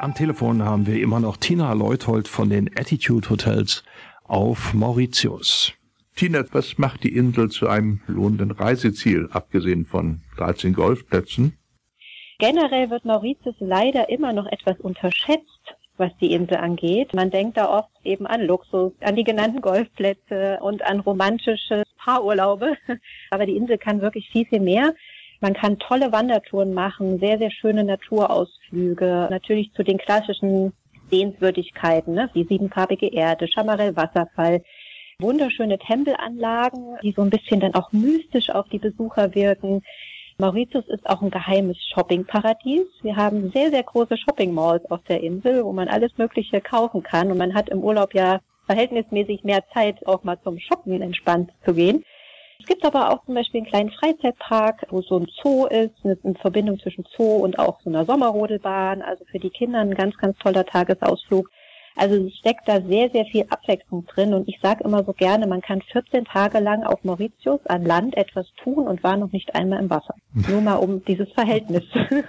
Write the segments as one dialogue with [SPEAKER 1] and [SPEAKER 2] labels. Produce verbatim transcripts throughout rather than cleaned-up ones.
[SPEAKER 1] Am Telefon haben wir immer noch Tina Leuthold von den Attitude Hotels auf Mauritius.
[SPEAKER 2] Tina, was macht die Insel zu einem lohnenden Reiseziel, abgesehen von dreizehn Golfplätzen?
[SPEAKER 3] Generell wird Mauritius leider immer noch etwas unterschätzt, was die Insel angeht. Man denkt da oft eben an Luxus, an die genannten Golfplätze und an romantische Paarurlaube. Aber die Insel kann wirklich viel, viel mehr. Man kann tolle Wandertouren machen, sehr, sehr schöne Naturausflüge, natürlich zu den klassischen Sehenswürdigkeiten, ne? Die siebenfarbige Erde, Chamarel Wasserfall, wunderschöne Tempelanlagen, die so ein bisschen dann auch mystisch auf die Besucher wirken. Mauritius ist auch ein geheimes Shoppingparadies. Wir haben sehr, sehr große Shoppingmalls auf der Insel, wo man alles Mögliche kaufen kann. Und man hat im Urlaub ja verhältnismäßig mehr Zeit, auch mal zum Shoppen entspannt zu gehen. Es gibt aber auch zum Beispiel einen kleinen Freizeitpark, wo so ein Zoo ist, eine Verbindung zwischen Zoo und auch so einer Sommerrodelbahn. Also für die Kinder ein ganz, ganz toller Tagesausflug. Also es steckt da sehr, sehr viel Abwechslung drin. Und ich sage immer so gerne, man kann vierzehn Tage lang auf Mauritius an Land etwas tun und war noch nicht einmal im Wasser. Nur mal um dieses Verhältnis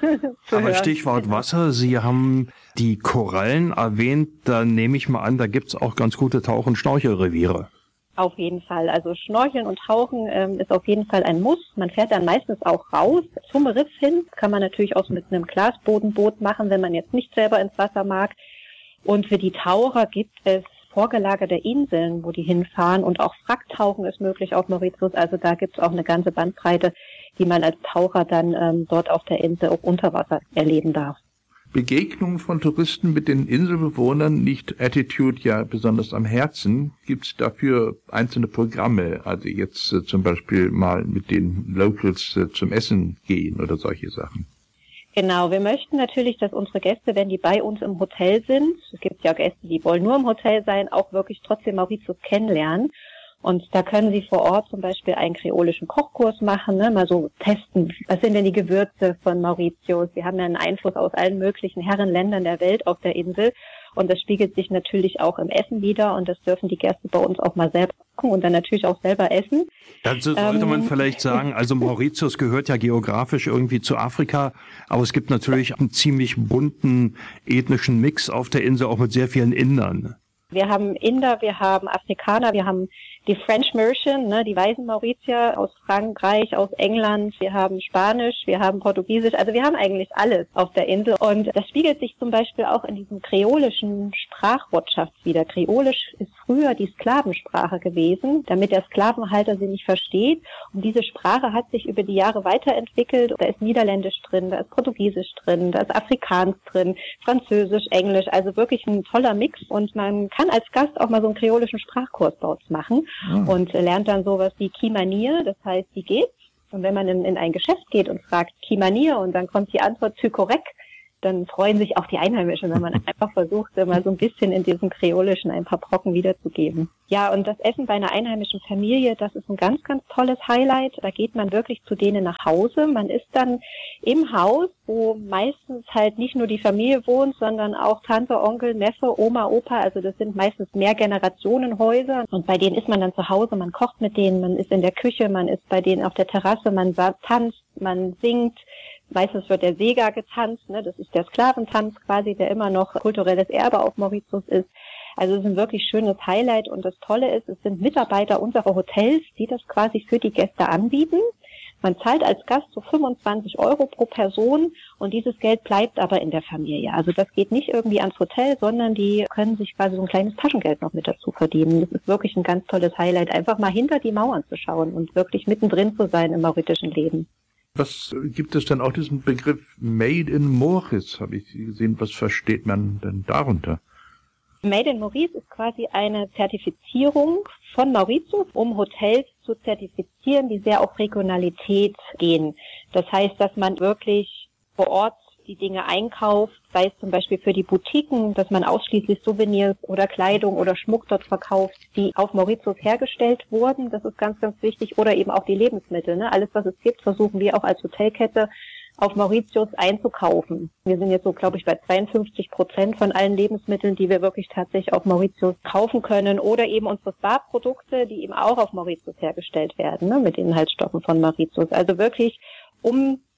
[SPEAKER 3] zu
[SPEAKER 1] Aber
[SPEAKER 3] hören.
[SPEAKER 1] Stichwort Wasser, Sie haben die Korallen erwähnt. Da nehme ich mal an, da gibt's auch ganz gute Tauch- und Schnorchelreviere.
[SPEAKER 3] Auf jeden Fall. Also Schnorcheln und Tauchen ähm, ist auf jeden Fall ein Muss. Man fährt dann meistens auch raus zum Riff hin. Das kann man natürlich auch mit einem Glasbodenboot machen, wenn man jetzt nicht selber ins Wasser mag. Und für die Taucher gibt es vorgelagerte Inseln, wo die hinfahren. Und auch Wracktauchen ist möglich auf Mauritius. Also da gibt es auch eine ganze Bandbreite, die man als Taucher dann ähm, dort auf der Insel auch unter Wasser erleben darf.
[SPEAKER 2] Begegnungen von Touristen mit den Inselbewohnern liegt Attitude ja besonders am Herzen. Gibt es dafür einzelne Programme, also jetzt äh, zum Beispiel mal mit den Locals äh, zum Essen gehen oder solche Sachen?
[SPEAKER 3] Genau, wir möchten natürlich, dass unsere Gäste, wenn die bei uns im Hotel sind, es gibt ja Gäste, die wollen nur im Hotel sein, auch wirklich trotzdem Mauritius kennenlernen. Und da können Sie vor Ort zum Beispiel einen kreolischen Kochkurs machen, ne? Mal so testen, was sind denn die Gewürze von Mauritius? Wir haben ja einen Einfluss aus allen möglichen Herrenländern der Welt auf der Insel. Und das spiegelt sich natürlich auch im Essen wider. Und das dürfen die Gäste bei uns auch mal selber kochen und dann natürlich auch selber essen.
[SPEAKER 1] Dazu sollte
[SPEAKER 3] ähm,
[SPEAKER 1] man vielleicht sagen, also Mauritius gehört ja geografisch irgendwie zu Afrika. Aber es gibt natürlich einen ziemlich bunten ethnischen Mix auf der Insel, auch mit sehr vielen Indern.
[SPEAKER 3] Wir haben Inder, wir haben Afrikaner, wir haben die French Merchant, ne, die weißen Mauritier aus Frankreich, aus England, wir haben Spanisch, wir haben Portugiesisch, also wir haben eigentlich alles auf der Insel. Und das spiegelt sich zum Beispiel auch in diesem kreolischen Sprachwortschatz wieder. Kreolisch ist früher die Sklavensprache gewesen, damit der Sklavenhalter sie nicht versteht. Und diese Sprache hat sich über die Jahre weiterentwickelt. Da ist Niederländisch drin, da ist Portugiesisch drin, da ist Afrikaans drin, Französisch, Englisch, also wirklich ein toller Mix. Und man kann als Gast auch mal so einen kreolischen Sprachkurs bei uns machen. Und lernt dann sowas wie Kimanier, das heißt, wie geht's? Und wenn man in, in ein Geschäft geht und fragt Kimanier und dann kommt die Antwort Zykorek, dann freuen sich auch die Einheimischen, wenn man einfach versucht, mal so ein bisschen in diesem Kreolischen ein paar Brocken wiederzugeben. Ja, und das Essen bei einer einheimischen Familie, das ist ein ganz, ganz tolles Highlight. Da geht man wirklich zu denen nach Hause. Man ist dann im Haus, wo meistens halt nicht nur die Familie wohnt, sondern auch Tante, Onkel, Neffe, Oma, Opa. Also das sind meistens Mehrgenerationenhäuser. Und bei denen ist man dann zu Hause, man kocht mit denen, man ist in der Küche, man ist bei denen auf der Terrasse, man tanzt, man singt. Meistens wird der Sega getanzt, ne? Das ist der Sklaventanz quasi, der immer noch kulturelles Erbe auf Mauritius ist. Also es ist ein wirklich schönes Highlight und das Tolle ist, es sind Mitarbeiter unserer Hotels, die das quasi für die Gäste anbieten. Man zahlt als Gast so fünfundzwanzig Euro pro Person und dieses Geld bleibt aber in der Familie. Also das geht nicht irgendwie ans Hotel, sondern die können sich quasi so ein kleines Taschengeld noch mit dazu verdienen. Das ist wirklich ein ganz tolles Highlight, einfach mal hinter die Mauern zu schauen und wirklich mittendrin zu sein im mauritischen Leben.
[SPEAKER 2] Was gibt es denn auch diesen Begriff Made in Maurice, habe ich gesehen. Was versteht man denn darunter?
[SPEAKER 3] Made in Maurice ist quasi eine Zertifizierung von Mauritius, um Hotels zu zertifizieren, die sehr auf Regionalität gehen. Das heißt, dass man wirklich vor Ort die Dinge einkauft, sei es zum Beispiel für die Boutiquen, dass man ausschließlich Souvenirs oder Kleidung oder Schmuck dort verkauft, die auf Mauritius hergestellt wurden. Das ist ganz, ganz wichtig. Oder eben auch die Lebensmittel. Ne? Alles, was es gibt, versuchen wir auch als Hotelkette auf Mauritius einzukaufen. Wir sind jetzt so, glaube ich, bei zweiundfünfzig Prozent von allen Lebensmitteln, die wir wirklich tatsächlich auf Mauritius kaufen können. Oder eben unsere Spa-Produkte, die eben auch auf Mauritius hergestellt werden, ne? Mit Inhaltsstoffen von Mauritius. Also wirklich, um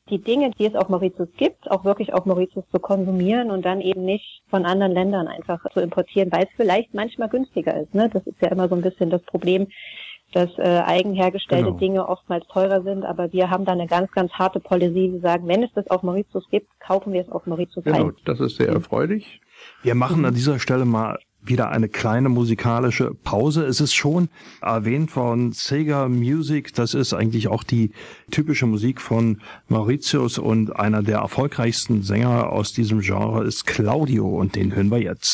[SPEAKER 3] die Dinge, die es auf Mauritius gibt, auch wirklich auf Mauritius zu konsumieren und dann eben nicht von anderen Ländern einfach zu importieren, weil es vielleicht manchmal günstiger ist. Ne? Das ist ja immer so ein bisschen das Problem, dass äh, eigenhergestellte
[SPEAKER 1] Genau.
[SPEAKER 3] Dinge oftmals teurer sind, aber wir haben da eine ganz, ganz harte Policy. Wir sagen, wenn es das auf Mauritius gibt, kaufen wir es auf Mauritius
[SPEAKER 2] Genau,
[SPEAKER 3] ein.
[SPEAKER 2] das ist sehr erfreulich.
[SPEAKER 1] Wir machen an dieser Stelle mal wieder eine kleine musikalische Pause. Es ist schon erwähnt von Sega Music. Das ist eigentlich auch die typische Musik von Mauritius und einer der erfolgreichsten Sänger aus diesem Genre ist Claudio und den hören wir jetzt.